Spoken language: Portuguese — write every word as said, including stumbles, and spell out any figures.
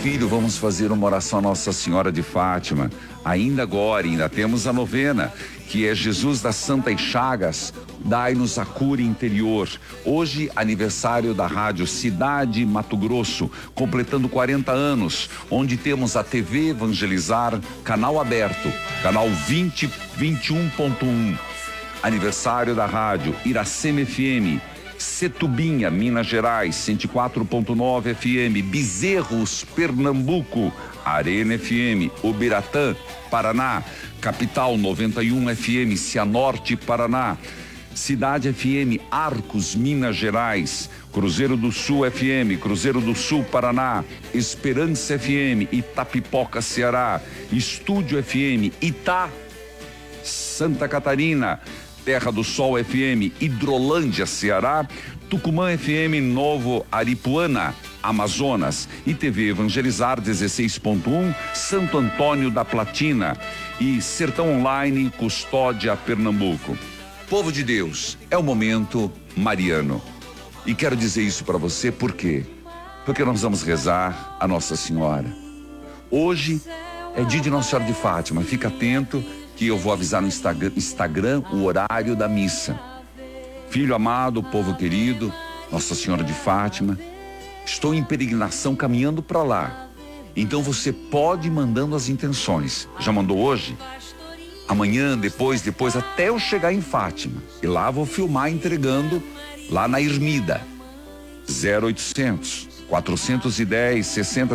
filho, vamos fazer uma oração a Nossa Senhora de Fátima. Ainda agora, ainda temos a novena, que é Jesus das Santas Chagas, dai-nos a cura interior. Hoje, aniversário da rádio Cidade Mato Grosso, completando quarenta anos, onde temos a T V Evangelizar, canal aberto, canal vinte, vinte e um ponto um. Aniversário da rádio Iracema F M, Setubinha, Minas Gerais, cento e quatro ponto nove F M, Bezerros, Pernambuco, Arena F M, Ubiratã, Paraná, Capital noventa e um F M, Cianorte, Paraná, Cidade F M, Arcos, Minas Gerais, Cruzeiro do Sul F M, Cruzeiro do Sul, Paraná, Esperança F M, Itapipoca, Ceará, Estúdio F M, Itá, Santa Catarina, Terra do Sol F M, Hidrolândia, Ceará, Tucumã F M, Novo Aripuana, Amazonas, e T V Evangelizar dezesseis ponto um, Santo Antônio da Platina e Sertão Online, Custódia, Pernambuco. Povo de Deus, é o momento mariano. E quero dizer isso para você por quê? Porque nós vamos rezar a Nossa Senhora. Hoje é dia de Nossa Senhora de Fátima, fica atento que eu vou avisar no Instagram, Instagram o horário da missa. Filho amado, povo querido, Nossa Senhora de Fátima, estou em peregrinação caminhando para lá. Então você pode ir mandando as intenções. Já mandou hoje? Amanhã, depois, depois, até eu chegar em Fátima. E lá vou filmar entregando lá na Ermida. zero oitocentos, quatrocentos e dez, sessenta